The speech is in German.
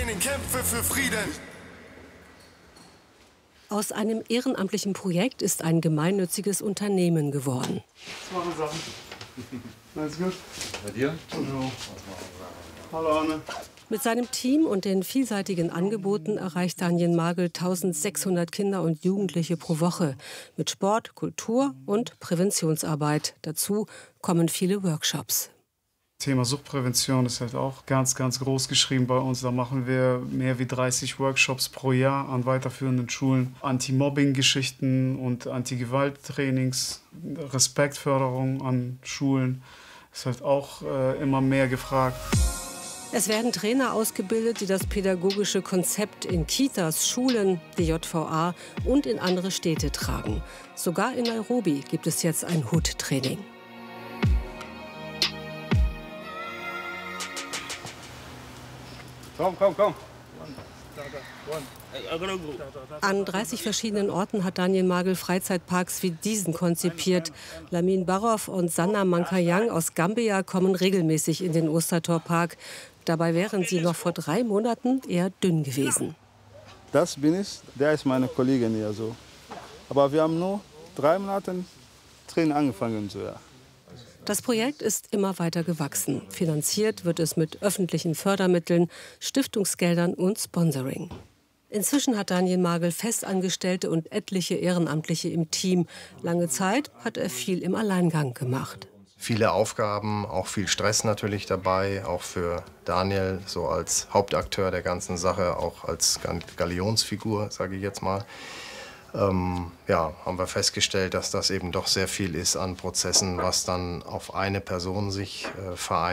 Training, kämpfe für Frieden. Aus einem ehrenamtlichen Projekt ist ein gemeinnütziges Unternehmen geworden. Machen Sachen. Alles gut? Bei dir? Hallo. Hallo Anne. Mit seinem Team und den vielseitigen Angeboten erreicht Daniel Magel 1600 Kinder und Jugendliche pro Woche. Mit Sport, Kultur und Präventionsarbeit. Dazu kommen viele Workshops. Thema Suchtprävention ist halt auch ganz, ganz groß geschrieben bei uns. Da machen wir mehr wie 30 Workshops pro Jahr an weiterführenden Schulen. Anti-Mobbing-Geschichten und Anti-Gewalt-Trainings, Respektförderung an Schulen ist halt auch immer mehr gefragt. Es werden Trainer ausgebildet, die das pädagogische Konzept in Kitas, Schulen, die JVA und in andere Städte tragen. Sogar in Nairobi gibt es jetzt ein HUT-Training. Komm. An 30 verschiedenen Orten hat Daniel Magel Freizeitparks wie diesen konzipiert. Lamin Barov und Sanna Mankayang aus Gambia kommen regelmäßig in den Ostertor-Park. Dabei wären sie noch vor 3 Monaten eher dünn gewesen. Das bin ich, der ist meine Kollegin hier so. Aber wir haben nur 3 Monate Training angefangen. So, ja. Das Projekt ist immer weiter gewachsen. Finanziert wird es mit öffentlichen Fördermitteln, Stiftungsgeldern und Sponsoring. Inzwischen hat Daniel Magel Festangestellte und etliche Ehrenamtliche im Team. Lange Zeit hat er viel im Alleingang gemacht. Viele Aufgaben, auch viel Stress natürlich dabei, auch für Daniel so als Hauptakteur der ganzen Sache, auch als Galionsfigur, sage ich jetzt mal. Haben wir festgestellt, dass das eben doch sehr viel ist an Prozessen, was dann auf eine Person sich vereint.